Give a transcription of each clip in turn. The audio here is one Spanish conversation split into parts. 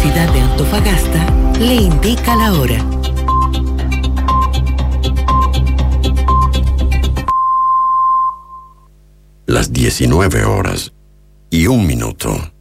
Universidad de Antofagasta le indica la hora. Las 19:01.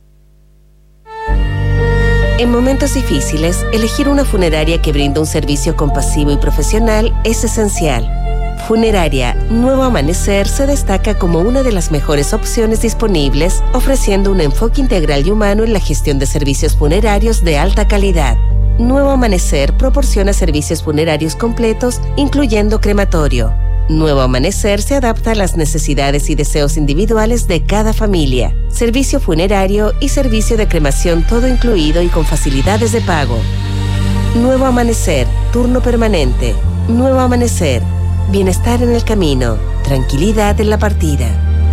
En momentos difíciles, elegir una funeraria que brinda un servicio compasivo y profesional es esencial. Funeraria Nuevo Amanecer se destaca como una de las mejores opciones disponibles, ofreciendo un enfoque integral y humano en la gestión de servicios funerarios de alta calidad. Nuevo Amanecer proporciona servicios funerarios completos, incluyendo crematorio. Nuevo Amanecer se adapta a las necesidades y deseos individuales de cada familia. Servicio funerario y servicio de cremación todo incluido y con facilidades de pago. Nuevo Amanecer, turno permanente. Nuevo Amanecer, bienestar en el camino, tranquilidad en la partida.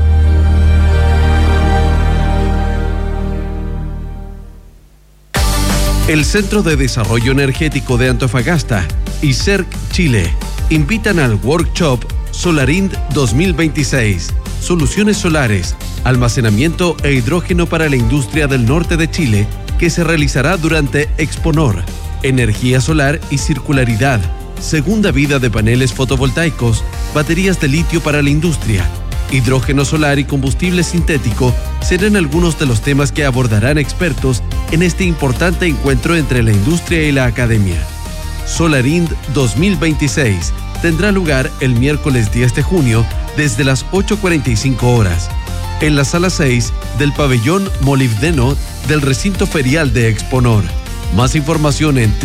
El Centro de Desarrollo Energético de Antofagasta y CERC Chile invitan al workshop Solarind 2026, Soluciones Solares, Almacenamiento e Hidrógeno para la Industria del Norte de Chile, que se realizará durante Exponor, Energía Solar y Circularidad, Segunda Vida de Paneles Fotovoltaicos, Baterías de Litio para la Industria, Hidrógeno Solar y Combustible Sintético serán algunos de los temas que abordarán expertos en este importante encuentro entre la industria y la academia. Solarind 2026 tendrá lugar el miércoles 10 de junio desde las 8:45 horas en la sala 6 del pabellón molibdeno del recinto ferial de Exponor. Más información en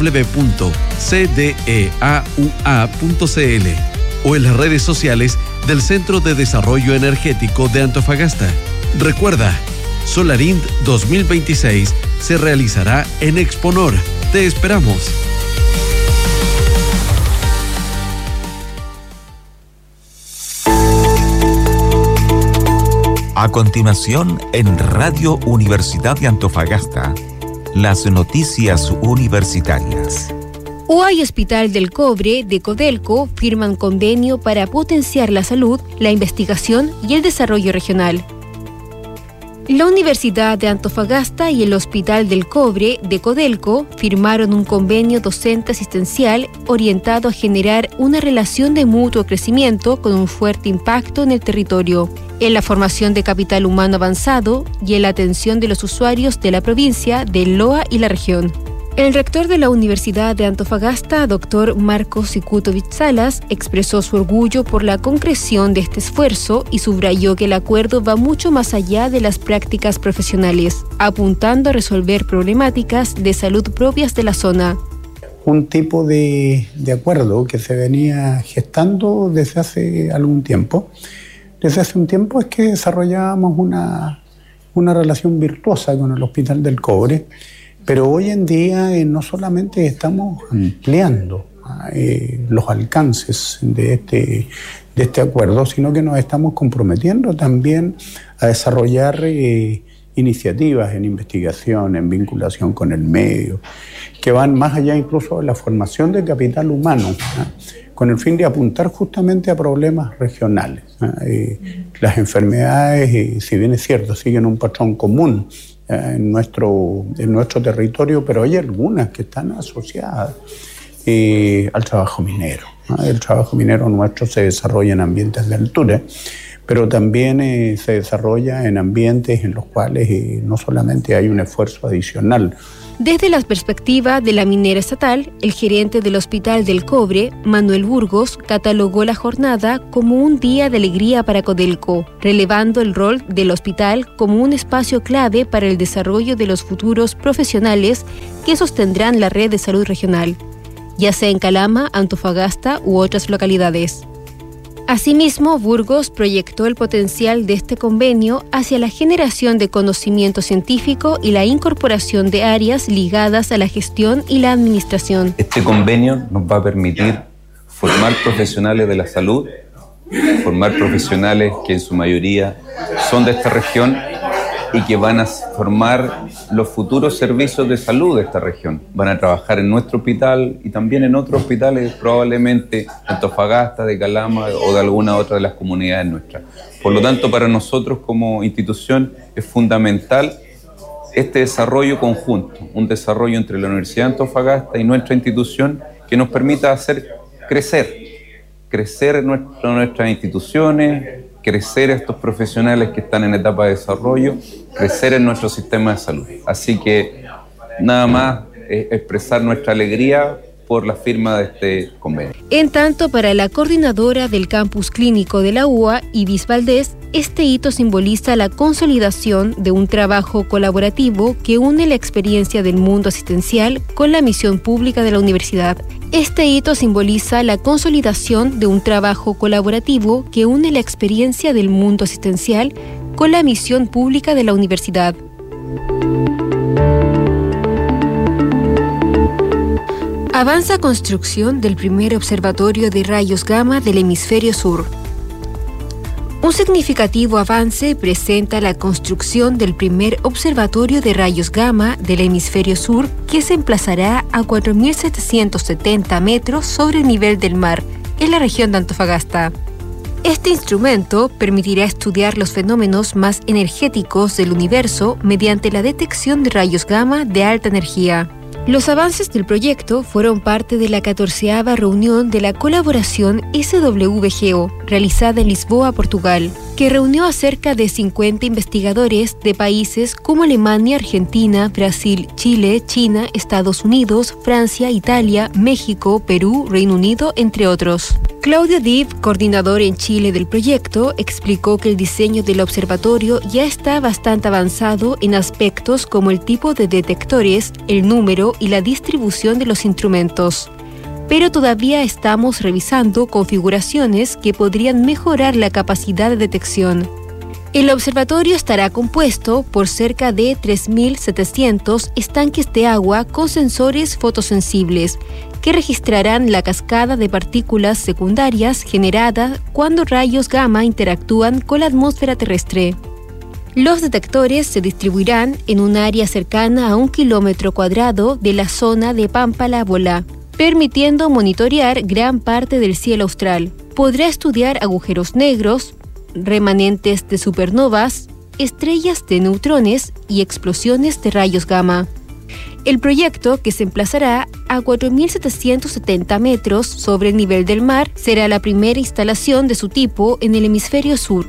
www.cdeaua.cl o en las redes sociales del Centro de Desarrollo Energético de Antofagasta. Recuerda, Solarind 2026 se realizará en Exponor. Te esperamos. A continuación, en Radio Universidad de Antofagasta, las noticias universitarias. UA y Hospital del Cobre de Codelco firman convenio para potenciar la salud, la investigación y el desarrollo regional. La Universidad de Antofagasta y el Hospital del Cobre de Codelco firmaron un convenio docente asistencial orientado a generar una relación de mutuo crecimiento con un fuerte impacto en el territorio, en la formación de capital humano avanzado y en la atención de los usuarios de la provincia de Loa y la región. El rector de la Universidad de Antofagasta, Dr. Marcos Sikutovich Salas, expresó su orgullo por la concreción de este esfuerzo y subrayó que el acuerdo va mucho más allá de las prácticas profesionales, apuntando a resolver problemáticas de salud propias de la zona. Un tipo de acuerdo que se venía gestando desde hace algún tiempo. Desde hace un tiempo es que desarrollábamos una relación virtuosa con el Hospital del Cobre. Pero hoy en día no solamente estamos ampliando los alcances de este acuerdo, sino que nos estamos comprometiendo también a desarrollar iniciativas en investigación, en vinculación con el medio, que van más allá incluso de la formación de capital humano, con el fin de apuntar justamente a problemas regionales. Las enfermedades, si bien es cierto, siguen un patrón común en nuestro territorio, pero hay algunas que están asociadas al trabajo minero. El trabajo minero nuestro se desarrolla en ambientes de altura, pero también se desarrolla en ambientes en los cuales no solamente hay un esfuerzo adicional. Desde la perspectiva de la minera estatal, el gerente del Hospital del Cobre, Manuel Burgos, catalogó la jornada como un día de alegría para Codelco, relevando el rol del hospital como un espacio clave para el desarrollo de los futuros profesionales que sostendrán la red de salud regional, ya sea en Calama, Antofagasta u otras localidades. Asimismo, Burgos proyectó el potencial de este convenio hacia la generación de conocimiento científico y la incorporación de áreas ligadas a la gestión y la administración. Este convenio nos va a permitir formar profesionales de la salud, formar profesionales que en su mayoría son de esta región y que van a formar los futuros servicios de salud de esta región. Van a trabajar en nuestro hospital y también en otros hospitales, probablemente de Antofagasta, de Calama o de alguna otra de las comunidades nuestras. Por lo tanto, para nosotros como institución es fundamental este desarrollo conjunto, un desarrollo entre la Universidad de Antofagasta y nuestra institución que nos permita hacer crecer nuestras instituciones, crecer estos profesionales que están en etapa de desarrollo, crecer en nuestro sistema de salud. Así que nada más expresar nuestra alegría por la firma de este convenio. En tanto, para la coordinadora del campus clínico de la UA, Ibis Valdés, este hito simboliza la consolidación de un trabajo colaborativo que une la experiencia del mundo asistencial con la misión pública de la universidad. Este hito simboliza la consolidación de un trabajo colaborativo que une la experiencia del mundo asistencial con la misión pública de la universidad. Avanza construcción del primer observatorio de rayos gamma del hemisferio sur. Un significativo avance presenta la construcción del primer observatorio de rayos gamma del hemisferio sur, que se emplazará a 4.770 metros sobre el nivel del mar, en la región de Antofagasta. Este instrumento permitirá estudiar los fenómenos más energéticos del universo mediante la detección de rayos gamma de alta energía. Los avances del proyecto fueron parte de la 14ª reunión de la colaboración SWGO, realizada en Lisboa, Portugal, que reunió a cerca de 50 investigadores de países como Alemania, Argentina, Brasil, Chile, China, Estados Unidos, Francia, Italia, México, Perú, Reino Unido, entre otros. Claudio Div, coordinador en Chile del proyecto, explicó que el diseño del observatorio ya está bastante avanzado en aspectos como el tipo de detectores, el número y la distribución de los instrumentos. Pero todavía estamos revisando configuraciones que podrían mejorar la capacidad de detección. El observatorio estará compuesto por cerca de 3.700 estanques de agua con sensores fotosensibles que registrarán la cascada de partículas secundarias generadas cuando rayos gamma interactúan con la atmósfera terrestre. Los detectores se distribuirán en un área cercana a 1 kilómetro cuadrado de la zona de Pampalavola, permitiendo monitorear gran parte del cielo austral. Podrá estudiar agujeros negros, remanentes de supernovas, estrellas de neutrones y explosiones de rayos gamma. El proyecto, que se emplazará a 4.770 metros sobre el nivel del mar, será la primera instalación de su tipo en el hemisferio sur.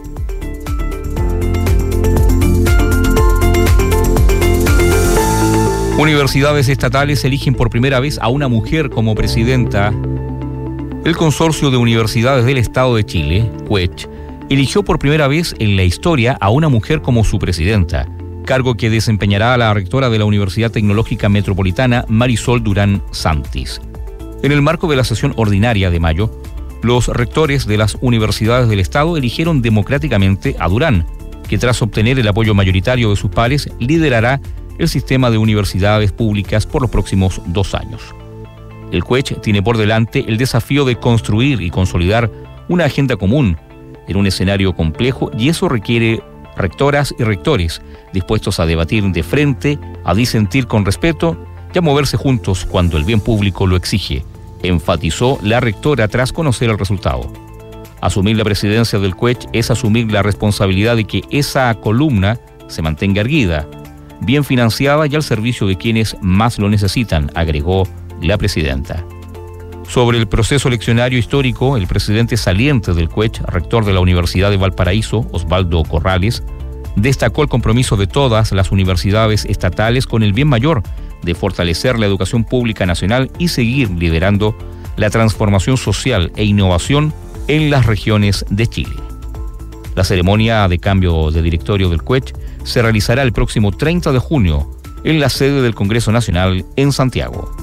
Universidades estatales eligen por primera vez a una mujer como presidenta. El Consorcio de Universidades del Estado de Chile, CUECH, eligió por primera vez en la historia a una mujer como su presidenta, cargo que desempeñará la rectora de la Universidad Tecnológica Metropolitana, Marisol Durán Santis. En el marco de la sesión ordinaria de mayo, los rectores de las universidades del Estado eligieron democráticamente a Durán, que tras obtener el apoyo mayoritario de sus pares, liderará el sistema de universidades públicas por los próximos 2 años. El CUECH tiene por delante el desafío de construir y consolidar una agenda común en un escenario complejo, y eso requiere rectoras y rectores dispuestos a debatir de frente, a disentir con respeto y a moverse juntos cuando el bien público lo exige, enfatizó la rectora tras conocer el resultado. Asumir la presidencia del CUECH es asumir la responsabilidad de que esa columna se mantenga erguida, bien financiada y al servicio de quienes más lo necesitan, agregó la presidenta. Sobre el proceso eleccionario histórico, el presidente saliente del CUECH, rector de la Universidad de Valparaíso, Osvaldo Corrales, destacó el compromiso de todas las universidades estatales con el bien mayor de fortalecer la educación pública nacional y seguir liderando la transformación social e innovación en las regiones de Chile. La ceremonia de cambio de directorio del CUECH se realizará el próximo 30 de junio en la sede del Congreso Nacional en Santiago.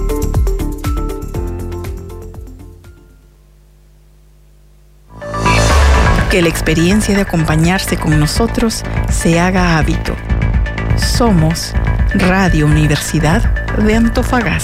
Que la experiencia de acompañarse con nosotros se haga hábito. Somos Radio Universidad de Antofagasta.